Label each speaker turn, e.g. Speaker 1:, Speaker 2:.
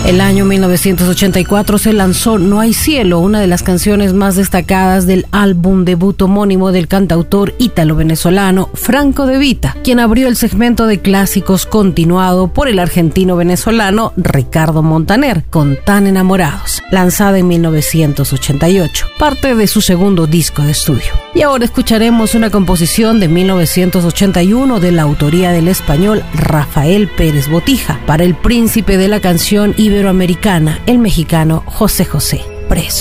Speaker 1: El año 1984 se lanzó No hay cielo, una de las canciones más destacadas del álbum debut homónimo del cantautor ítalo-venezolano Franco De Vita, quien abrió el segmento de clásicos continuado por el argentino-venezolano Ricardo Montaner, con Tan enamorados, lanzada en 1988, parte de su segundo disco de estudio. Y ahora escucharemos una composición de 1981 de la autoría del español Rafael Pérez Botija, para el príncipe de la canción iberoamericana, el mexicano José José, Preso.